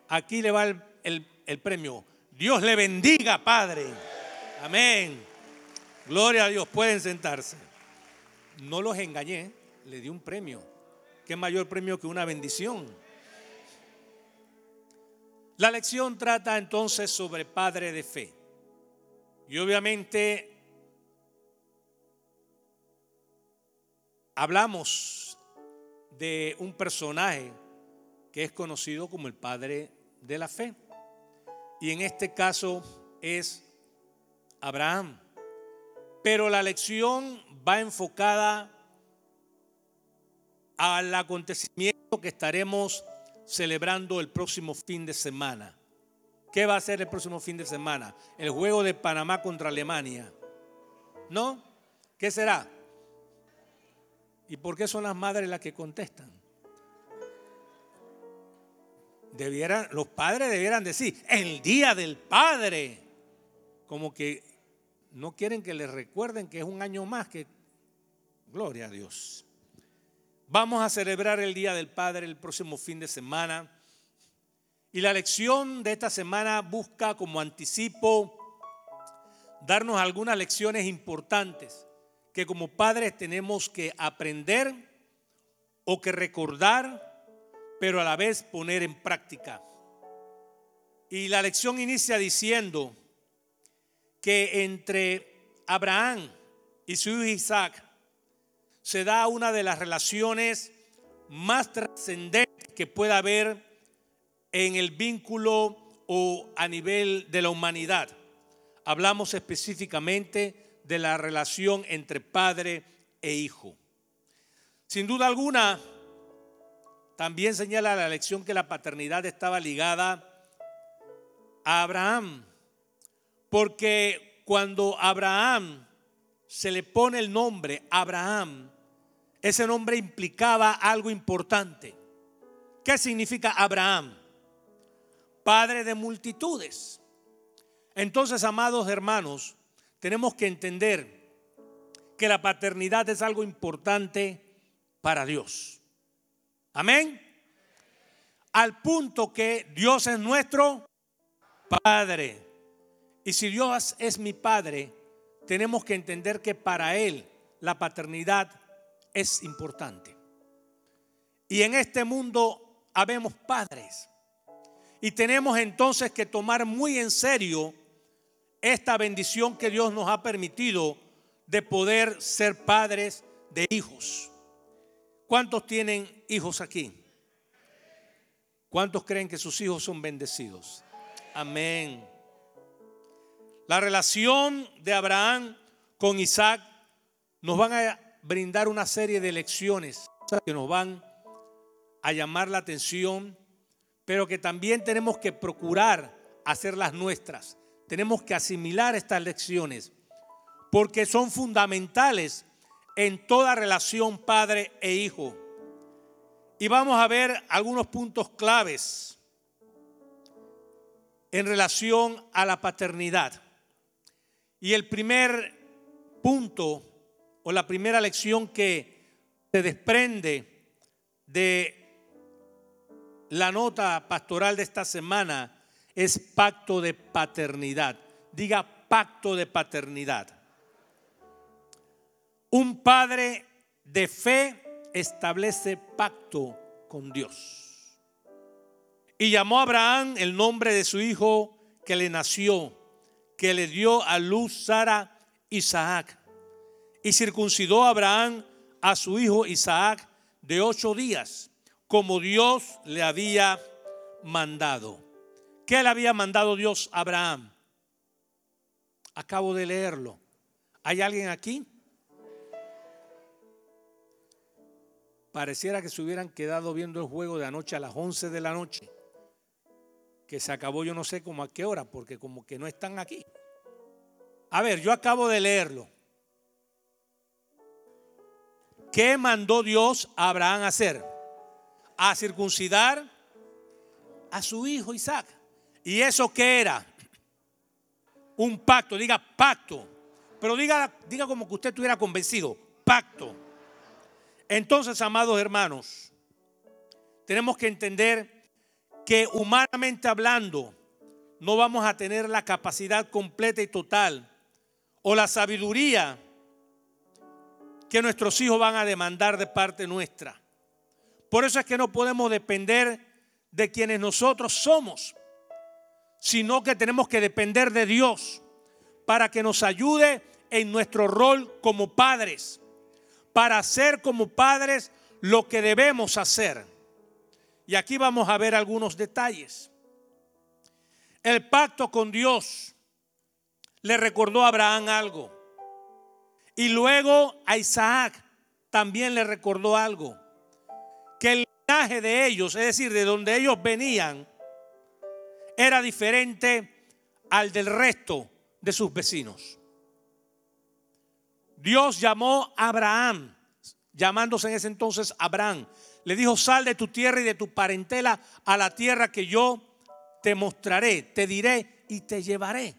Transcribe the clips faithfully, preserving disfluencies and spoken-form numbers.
Aquí le va el, el, el premio. Dios le bendiga, Padre. Amén. Gloria a Dios. Pueden sentarse. No los engañé, le di un premio. ¿Qué mayor premio que una bendición? La lección trata entonces sobre padre de fe. Y obviamente hablamos de un personaje que es conocido como el padre de la fe. Y en este caso es Abraham. Pero la lección va enfocada al acontecimiento que estaremos celebrando el próximo fin de semana. ¿Qué va a ser el próximo fin de semana? El juego de Panamá contra Alemania. ¿No? ¿Qué será? ¿Y por qué son las madres las que contestan? Debieran, los padres debieran decir, el día del padre. Como que no quieren que les recuerden que es un año más que, gloria a Dios. Vamos a celebrar el Día del Padre el próximo fin de semana. Y la lección de esta semana busca como anticipo darnos algunas lecciones importantes que como padres tenemos que aprender o que recordar, pero a la vez poner en práctica. Y la lección inicia diciendo que entre Abraham y su hijo Isaac se da una de las relaciones más trascendentes que pueda haber en el vínculo o a nivel de la humanidad. Hablamos específicamente de la relación entre padre e hijo. Sin duda alguna, también señala la lección que la paternidad estaba ligada a Abraham, porque cuando Abraham se le pone el nombre Abraham, ese nombre implicaba algo importante. ¿Qué significa Abraham? Padre de multitudes. Entonces, amados hermanos, tenemos que entender que la paternidad es algo importante para Dios. Amén. Al punto que Dios es nuestro Padre. Y si Dios es mi Padre, tenemos que entender que para Él la paternidad es importante. Y en este mundo habemos padres. Y tenemos entonces que tomar muy en serio esta bendición que Dios nos ha permitido de poder ser padres de hijos. ¿Cuántos tienen hijos aquí? ¿Cuántos creen que sus hijos son bendecidos? Amén. La relación de Abraham con Isaac nos van a brindar una serie de lecciones que nos van a llamar la atención, pero que también tenemos que procurar hacerlas nuestras. Tenemos que asimilar estas lecciones porque son fundamentales en toda relación padre e hijo. Y vamos a ver algunos puntos claves en relación a la paternidad. Y el primer punto o la primera lección que se desprende de la nota pastoral de esta semana es pacto de paternidad. Diga pacto de paternidad. Un padre de fe establece pacto con Dios. Y llamó a Abraham el nombre de su hijo que le nació, que le dio a luz Sara, Isaac. Y circuncidó a Abraham a su hijo Isaac de ocho días, como Dios le había mandado. ¿Qué le había mandado Dios a Abraham? Acabo de leerlo. ¿Hay alguien aquí? Pareciera que se hubieran quedado viendo el juego de anoche a las once de la noche, que se acabó yo no sé cómo a qué hora, porque como que no están aquí. A ver, yo acabo de leerlo. ¿Qué mandó Dios a Abraham hacer? A circuncidar a su hijo Isaac. ¿Y eso qué era? Un pacto. Diga pacto. Pero diga, diga como que usted estuviera convencido. Pacto. Entonces, amados hermanos, tenemos que entender que humanamente hablando no vamos a tener la capacidad completa y total o la sabiduría que nuestros hijos van a demandar de parte nuestra. Por eso es que no podemos depender de quienes nosotros somos, sino que tenemos que depender de Dios para que nos ayude en nuestro rol como padres, para hacer como padres lo que debemos hacer. Y aquí vamos a ver algunos detalles. El pacto con Dios le recordó a Abraham algo. Y luego a Isaac también le recordó algo. Que el linaje de ellos, es decir, de donde ellos venían, era diferente al del resto de sus vecinos. Dios llamó a Abraham, llamándose en ese entonces Abraham. Le dijo: sal de tu tierra y de tu parentela a la tierra que yo te mostraré, te diré y te llevaré.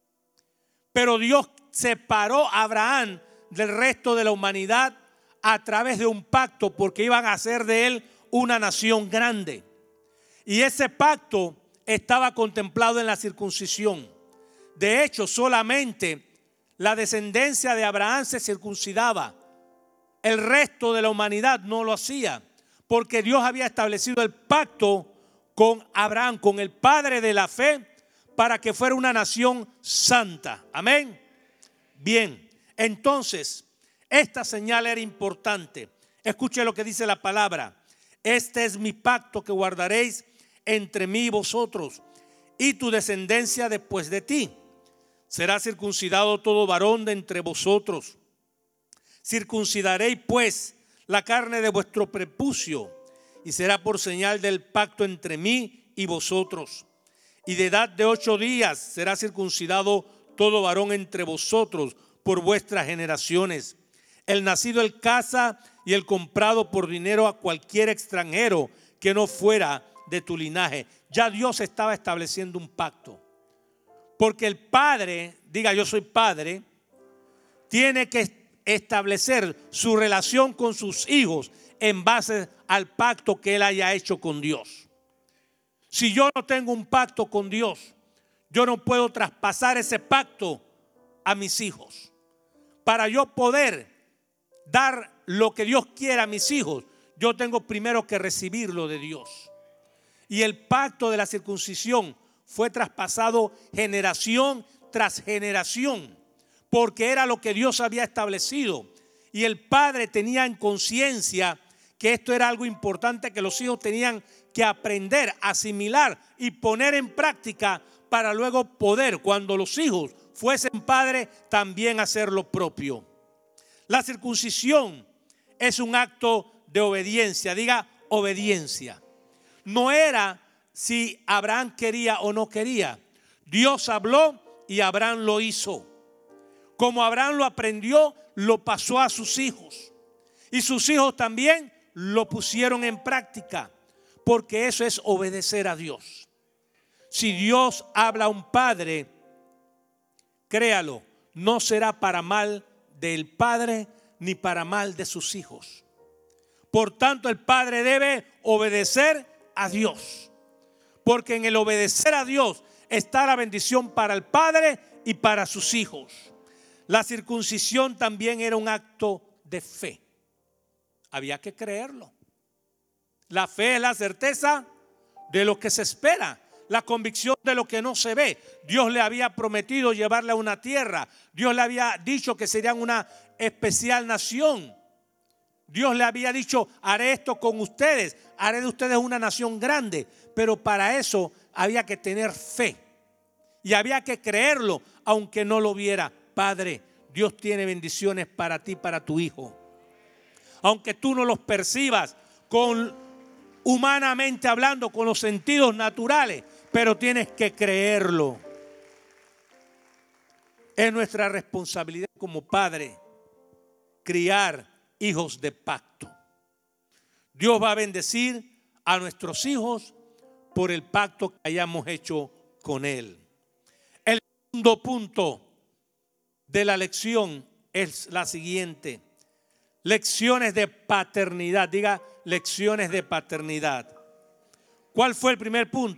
Pero Dios separó a Abraham del resto de la humanidad a través de un pacto, porque iban a hacer de él una nación grande. Y ese pacto estaba contemplado en la circuncisión. De hecho, solamente la descendencia de Abraham se circuncidaba. El resto de la humanidad no lo hacía, porque Dios había establecido el pacto con Abraham, con el padre de la fe, para que fuera una nación santa. Amén. Bien, entonces, esta señal era importante. Escuche lo que dice la palabra. Este es mi pacto que guardaréis entre mí y vosotros y tu descendencia después de ti. Será circuncidado todo varón de entre vosotros. Circuncidaréis pues la carne de vuestro prepucio, y será por señal del pacto entre mí y vosotros. Y de edad de ocho días será circuncidado todo varón entre vosotros por vuestras generaciones. El nacido en casa y el comprado por dinero a cualquier extranjero que no fuera de tu linaje. Ya Dios estaba estableciendo un pacto. Porque el padre, diga yo soy padre, tiene que establecer su relación con sus hijos en base al pacto que él haya hecho con Dios. Si yo no tengo un pacto con Dios, yo no puedo traspasar ese pacto a mis hijos. Para yo poder dar lo que Dios quiera a mis hijos, yo tengo primero que recibirlo de Dios. Y el pacto de la circuncisión fue traspasado generación tras generación, porque era lo que Dios había establecido. Y el padre tenía en conciencia que esto era algo importante que los hijos tenían que aprender, asimilar y poner en práctica para luego poder, cuando los hijos fuesen padres, también hacer lo propio. La circuncisión es un acto de obediencia, diga obediencia. No era si Abraham quería o no quería. Dios habló y Abraham lo hizo. Como Abraham lo aprendió, lo pasó a sus hijos. Y sus hijos también lo pusieron en práctica, porque eso es obedecer a Dios. Si Dios habla a un padre, créalo, no será para mal del padre ni para mal de sus hijos. Por tanto, el padre debe obedecer a Dios, porque en el obedecer a Dios está la bendición para el padre y para sus hijos. La circuncisión también era un acto de fe. Había que creerlo. La fe es la certeza de lo que se espera, la convicción de lo que no se ve. Dios le había prometido llevarle a una tierra. Dios le había dicho que serían una especial nación. Dios le había dicho: haré esto con ustedes, haré de ustedes una nación grande. Pero para eso había que tener fe y había que creerlo, aunque no lo viera. Padre, Dios tiene bendiciones para ti, para tu hijo. Aunque tú no los percibas con, humanamente hablando, con los sentidos naturales, pero tienes que creerlo. Es nuestra responsabilidad como padre criar hijos de pacto. Dios va a bendecir a nuestros hijos por el pacto que hayamos hecho con Él. El segundo punto de la lección es la siguiente: lecciones de paternidad. Diga, lecciones de paternidad. ¿Cuál fue el primer punto?